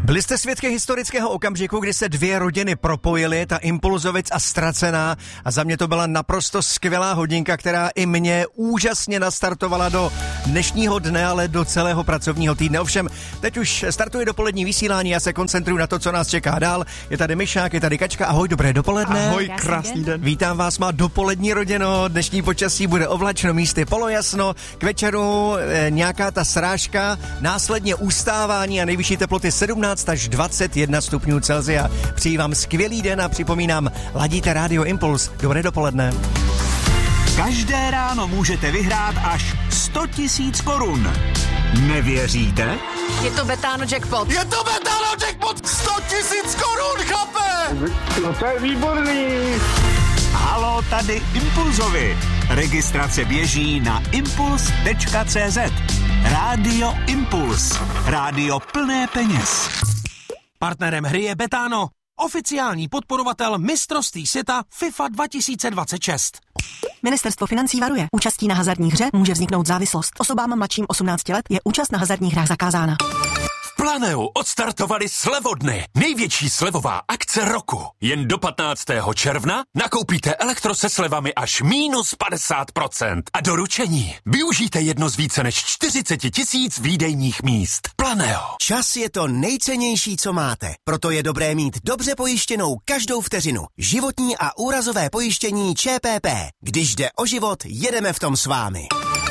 Byli jste svědky historického okamžiku, kdy se dvě rodiny propojily, ta Impulzovic a Ztracená, a za mě to byla naprosto skvělá hodinka, která i mě úžasně nastartovala do dnešního dne, ale do celého pracovního týdne. Ovšem, teď už startuje dopolední vysílání, já se koncentruju na to, co nás čeká dál. Je tady Myšák, je tady Kačka, ahoj, dobré dopoledne. Ahoj, krásný den. Vítám vás, má dopolední rodino, dnešní počasí bude ovlačno, místy polojasno, k večeru nějaká ta srážka, následně ustávání a nejvyšší teploty 17 až 21 stupňů Celsia. Přeji vám skvělý den a připomínám, ladíte Rádio Impuls. Dobré dopoledne. Každé ráno můžete vyhrát až 100 000 korun. Nevěříte? Je to Betano jackpot. Je to Betano jackpot! 100 000 korun, chlape! No to je výborný! Halo, tady Impulzovi. Registrace běží na impuls.cz. Rádio Impuls. Rádio plné peněz. Partnerem hry je Betano, oficiální podporovatel mistrovství světa FIFA 2026. Ministerstvo financí varuje. Účastí na hazardní hře může vzniknout závislost. Osobám mladším 18 let je účast na hazardních hrách zakázána. V Planeu odstartovali slevodny. Největší slevová akce roku. Jen do 15. června nakoupíte elektro se slevami až minus 50%. A doručení využijte jedno z více než 40 000 výdejních míst. Planeo. Čas je to nejcennější, co máte. Proto je dobré mít dobře pojištěnou každou vteřinu. Životní a úrazové pojištění ČPP. Když jde o život, jedeme v tom s vámi.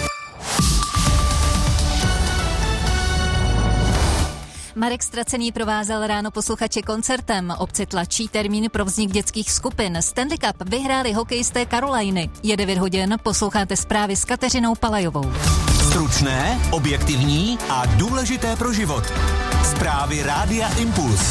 Marek Ztracený provázel ráno posluchače koncertem. Obce tlačí termín pro vznik dětských skupin. Stanley Cup vyhráli hokejisté Caroliny. Je 9 hodin, posloucháte zprávy s Kateřinou Palajovou. Stručné, objektivní a důležité pro život. Zprávy Rádia Impuls.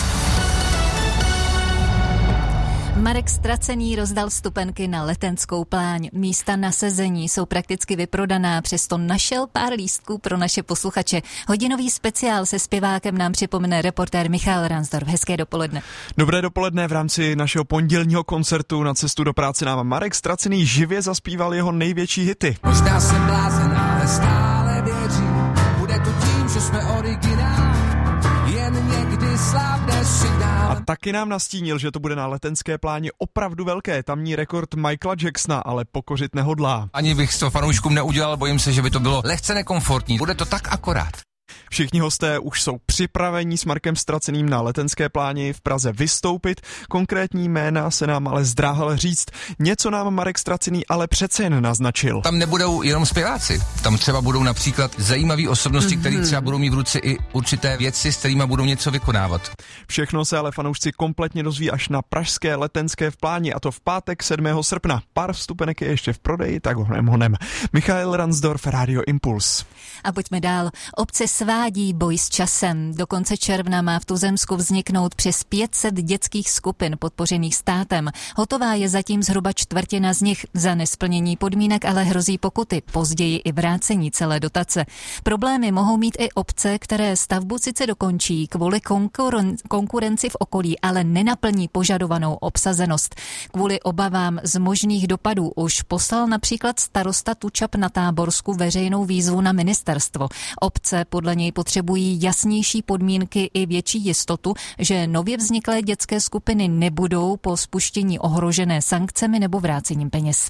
Marek Ztracený rozdal vstupenky na Letenskou pláň. Místa na sezení jsou prakticky vyprodaná, přesto našel pár lístků pro naše posluchače. Hodinový speciál se zpěvákem nám připomene reportér Michal Ransdorf. Hezké dopoledne. Dobré dopoledne. V rámci našeho pondělního koncertu Na cestu do práce nám Marek Ztracený živě zaspíval jeho největší hity. Možná jsem blázen, ale stále věřím. Bude to tím, že jsme originál. Jen někdy slábne signál. A taky nám nastínil, že to bude na Letenské pláni opravdu velké. Tamní rekord Michaela Jacksona ale pokořit nehodlá. Ani bych to fanouškům neudělal, bojím se, že by to bylo lehce nekomfortní. Bude to tak akorát. Všichni hosté už jsou připraveni s Markem Ztraceným na Letenské pláni v Praze vystoupit. Konkrétní jména se nám ale zdráhal říct. Něco nám Marek Ztracený ale přece jen naznačil. Tam nebudou jenom zpěváci. Tam třeba budou například zajímavé osobnosti, které třeba budou mít v ruce i určité věci, s kterými budou něco vykonávat. Všechno se ale fanoušci kompletně dozví až na pražské Letenské v pláni, a to v pátek 7. srpna. Pár vstupenek je ještě v prodeji, tak honem. Michal Ransdorf, Radio Impuls. A pojďme dál. Obce svádí boj s časem. Do konce června má v Tuzemsku vzniknout přes 500 dětských skupin podpořených státem. Hotová je zatím zhruba čtvrtina z nich. Za nesplnění podmínek ale hrozí pokuty, později i vrácení celé dotace. Problémy mohou mít i obce, které stavbu sice dokončí kvůli konkurenci v okolí, ale nenaplní požadovanou obsazenost. Kvůli obavám z možných dopadů už poslal například starosta Tučap na Táborsku veřejnou výzvu na ministerstvo. Obce podle něj potřebují jasnější podmínky i větší jistotu, že nově vzniklé dětské skupiny nebudou po spuštění ohrožené sankcemi nebo vrácením peněz.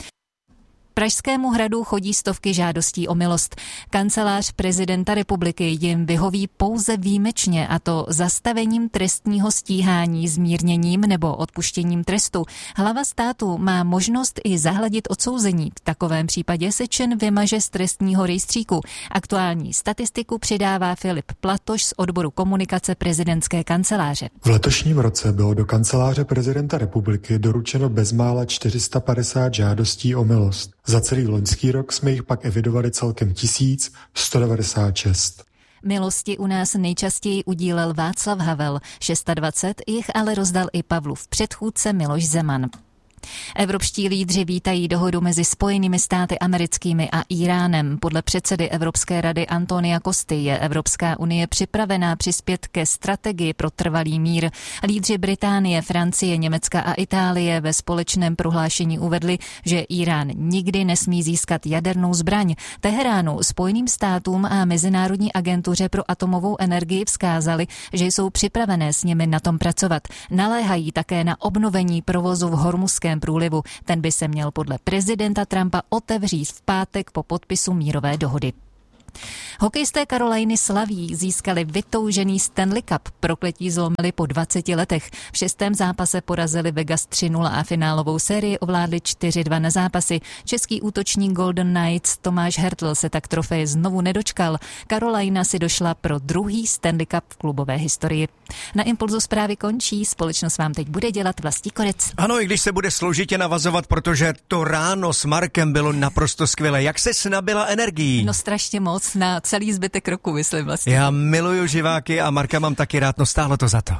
Pražskému hradu chodí stovky žádostí o milost. Kancelář prezidenta republiky jim vyhoví pouze výjimečně, a to zastavením trestního stíhání, zmírněním nebo odpuštěním trestu. Hlava státu má možnost i zahladit odsouzení. V takovém případě se čin vymaže z trestního rejstříku. Aktuální statistiku přidává Filip Platoš z odboru komunikace prezidentské kanceláře. V letošním roce bylo do kanceláře prezidenta republiky doručeno bezmála 450 žádostí o milost. Za celý loňský rok jsme jich pak evidovali celkem 1196. Milosti u nás nejčastěji udílel Václav Havel, 620 jich ale rozdal i Pavlův předchůdce Miloš Zeman. Evropští lídři vítají dohodu mezi Spojenými státy americkými a Íránem. Podle předsedy Evropské rady Antonia Costy je Evropská unie připravená přispět ke strategii pro trvalý mír. Lídři Británie, Francie, Německa a Itálie ve společném prohlášení uvedli, že Írán nikdy nesmí získat jadernou zbraň. Teheránu, Spojeným státům a Mezinárodní agentuře pro atomovou energii vzkázali, že jsou připravené s nimi na tom pracovat. Naléhají také na obnovení provozu v Hormuzském průlivu. Ten by se měl podle prezidenta Trumpa otevřít v pátek po podpisu mírové dohody. Hokejisté Caroliny slaví, získali vytoužený Stanley Cup, prokletí zlomili po 20 letech. V 6. zápase porazili Vegas 3-0 a finálovou sérii ovládli 4-2 na zápasy. Český útočník Golden Knights Tomáš Hertl se tak trofeje znovu nedočkal. Carolina si došla pro druhý Stanley Cup v klubové historii. Na Impulzu zprávy končí, společnost vám teď bude dělat Vlastí Korec. Ano, i když se bude složitě navazovat, protože to ráno s Markem bylo naprosto skvělé. Jak se nabila energií? No strašně moc, na celý zbytek roku, myslím vlastně. Já miluju živáky a Marka mám taky rád, no stálo to za to.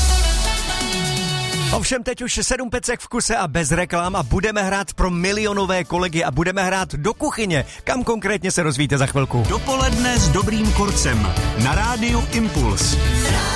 Ovšem teď už 7 pecek v kuse a bez reklam a budeme hrát pro milionové kolegy a budeme hrát do kuchyně. Kam konkrétně se rozvíte za chvilku. Dopoledne s Dobrým Korcem na rádiu Impuls.